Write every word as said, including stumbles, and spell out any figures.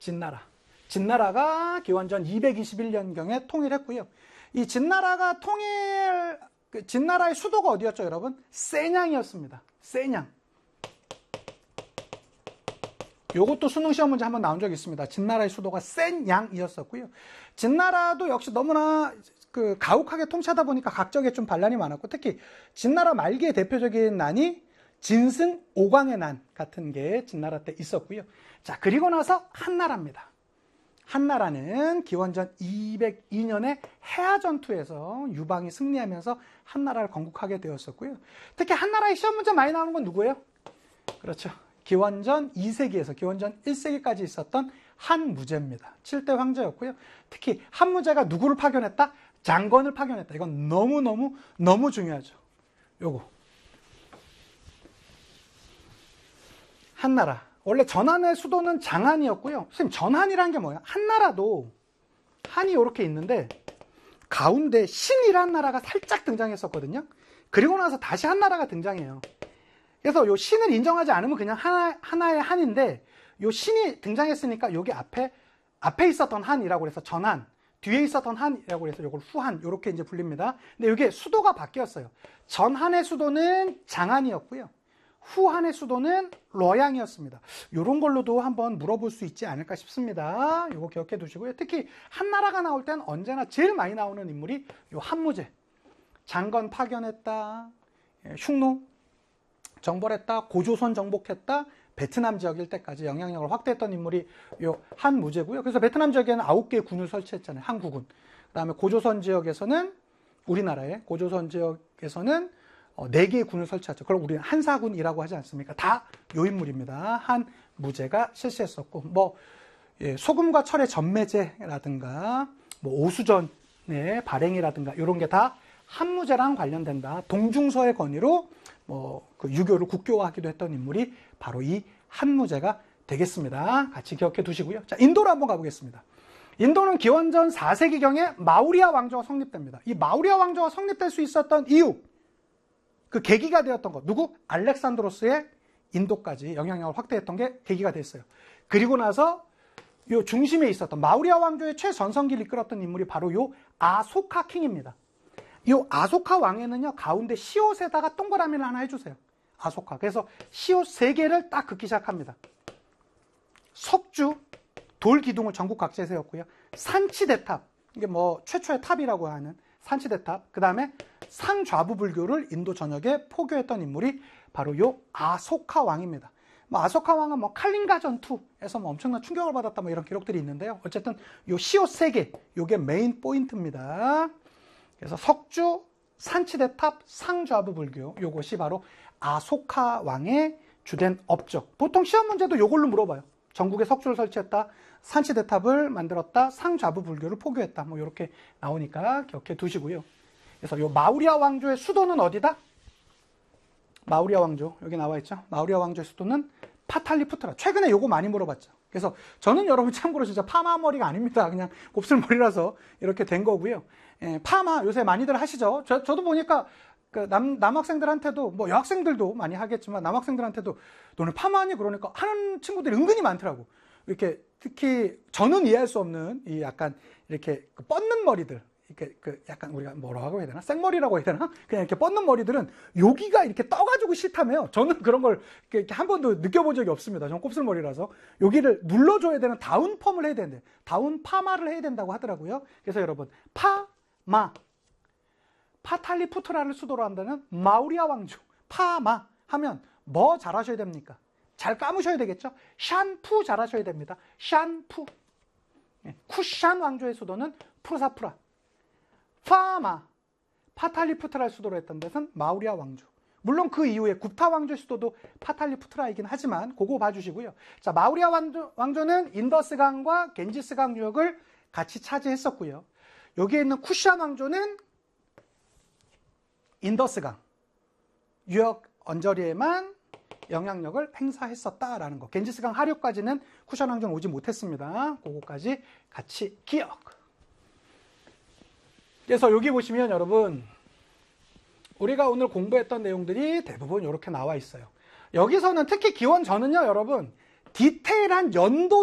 진나라. 진나라가 기원전 이백이십일 년경에 통일했고요. 이 진나라가 통일, 진나라의 수도가 어디였죠, 여러분? 쎄냥이었습니다. 쎄냥. 요것도 수능 시험 문제 한번 나온 적이 있습니다. 진나라의 수도가 쎄냥이었었고요. 진나라도 역시 너무나 그 가혹하게 통치하다 보니까 각적에 좀 반란이 많았고, 특히 진나라 말기의 대표적인 난이 진승 오광의 난 같은 게 진나라 때 있었고요. 자, 그리고 나서 한나라입니다. 한나라는 기원전 이백이 년에 해화전투에서 유방이 승리하면서 한나라를 건국하게 되었었고요. 특히 한나라의 시험 문제 많이 나오는 건 누구예요? 그렇죠. 기원전 이 세기에서 기원전 일 세기까지 있었던 한무제입니다. 칠 대 황제였고요. 특히 한무제가 누구를 파견했다? 장건을 파견했다. 이건 너무너무 너무 중요하죠. 요거. 한나라. 원래 전한의 수도는 장한이었고요. 선생님, 전한이란 게 뭐야? 한나라도 한이 이렇게 있는데 가운데 신이란 나라가 살짝 등장했었거든요. 그리고 나서 다시 한나라가 등장해요. 그래서 요 신을 인정하지 않으면 그냥 하나, 하나의 한인데, 요 신이 등장했으니까 여기 앞에, 앞에 있었던 한이라고 해서 전한, 뒤에 있었던 한이라고 해서 요걸 후한, 요렇게 이제 불립니다. 근데 이게 수도가 바뀌었어요. 전한의 수도는 장한이었고요. 후한의 수도는 뤄양이었습니다. 요런 걸로도 한번 물어볼 수 있지 않을까 싶습니다. 요거 기억해 두시고요. 특히 한나라가 나올 땐 언제나 제일 많이 나오는 인물이 요 한무제. 장건 파견했다, 흉노 정벌했다, 고조선 정복했다, 베트남 지역 일대까지 영향력을 확대했던 인물이 요 한무제고요. 그래서 베트남 지역에는 아홉 개의 군을 설치했잖아요. 한국군. 그다음에 고조선 지역에서는 우리나라의 고조선 지역에서는 네 개의 군을 설치했죠. 그럼 우리는 한사군이라고 하지 않습니까? 다 요 인물입니다. 한무제가 실시했었고, 뭐 예, 소금과 철의 전매제라든가, 뭐 오수전의 발행이라든가 이런 게 다 한무제랑 관련된다. 동중서의 건의로 뭐 그 유교를 국교화하기도 했던 인물이 바로 이 한무제가 되겠습니다. 같이 기억해 두시고요. 자, 인도로 한번 가보겠습니다. 인도는 기원전 사 세기경에 마우리아 왕조가 성립됩니다. 이 마우리아 왕조가 성립될 수 있었던 이유, 그 계기가 되었던 것, 누구? 알렉산드로스의 인도까지 영향력을 확대했던 게 계기가 됐어요. 그리고 나서 요 중심에 있었던 마우리아 왕조의 최전성기를 이끌었던 인물이 바로 요 아소카 킹입니다. 이 아소카 왕에는요, 가운데 시옷에다가 동그라미를 하나 해주세요. 아소카. 그래서 시옷 세 개를 딱 긋기 시작합니다. 석주, 돌 기둥을 전국 각지에 세웠고요. 산치대탑, 이게 뭐 최초의 탑이라고 하는 산치대탑. 그 다음에 상좌부 불교를 인도 전역에 포교했던 인물이 바로 요 아소카 왕입니다. 뭐 아소카 왕은 뭐 칼린가 전투에서 뭐 엄청난 충격을 받았다 뭐 이런 기록들이 있는데요. 어쨌든 요 시옷 세 개, 요게 메인 포인트입니다. 그래서 석주, 산치대탑, 상좌부 불교, 요것이 바로 아소카 왕의 주된 업적. 보통 시험 문제도 요걸로 물어봐요. 전국에 석주를 설치했다, 산치대탑을 만들었다, 상좌부 불교를 포교했다. 뭐 이렇게 나오니까 기억해 두시고요. 그래서 요 마우리아 왕조의 수도는 어디다? 마우리아 왕조, 여기 나와 있죠. 마우리아 왕조의 수도는 파탈리푸트라. 최근에 요거 많이 물어봤죠. 그래서 저는 여러분 참고로 진짜 파마 머리가 아닙니다. 그냥 곱슬머리라서 이렇게 된 거고요. 예, 파마 요새 많이들 하시죠. 저, 저도 보니까 그 남, 남학생들한테도, 뭐 여학생들도 많이 하겠지만 남학생들한테도 너는 파마하니? 그러니까 하는 친구들이 은근히 많더라고. 이렇게 특히 저는 이해할 수 없는 이 약간 이렇게 뻗는 머리들, 이렇게 그 약간 우리가 뭐라고 해야 되나? 생머리라고 해야 되나? 그냥 이렇게 뻗는 머리들은 여기가 이렇게 떠가지고 싫다며요. 저는 그런 걸 이렇게 한 번도 느껴본 적이 없습니다. 저는 곱슬머리라서. 여기를 눌러줘야 되는 다운펌을 해야 되는데, 다운 파마를 해야 된다고 하더라고요. 그래서 여러분, 파마. 파탈리푸트라를 수도로 한다는 마우리아 왕조. 파마 하면 뭐 잘하셔야 됩니까? 잘 감으셔야 되겠죠? 샨푸 잘하셔야 됩니다. 샨푸. 쿠샨 왕조의 수도는 프루사프라. 파마, 파탈리푸트라를 수도로 했던 데는 마우리아 왕조. 물론 그 이후에 굽타 왕조의 수도도 파탈리푸트라이긴 하지만 그거 봐주시고요. 자, 마우리아 왕조, 왕조는 인더스강과 겐지스강 유역을 같이 차지했었고요. 여기에 있는 쿠샨 왕조는 인더스강 유역 언저리에만 영향력을 행사했었다라는 거. 겐지스강 하류까지는 쿠샨 왕조는 오지 못했습니다. 그거까지 같이 기억. 그래서 여기 보시면 여러분, 우리가 오늘 공부했던 내용들이 대부분 이렇게 나와 있어요. 여기서는 특히 기원전은요, 여러분, 디테일한 연도